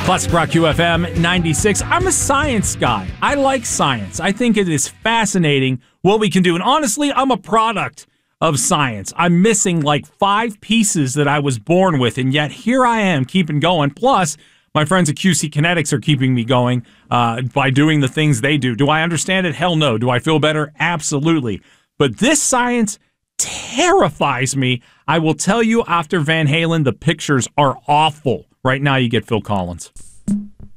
Classic Rock QFM 96. I'm a science guy. I like science. I think it is fascinating what we can do. And honestly, I'm a product of science. I'm missing like 5 pieces that I was born with, and yet here I am keeping going. Plus, my friends at QC Kinetics are keeping me going by doing the things they do. Do I understand it? Hell no. Do I feel better? Absolutely. But this science terrifies me. I will tell you after Van Halen, the pictures are awful. Right now, you get Phil Collins.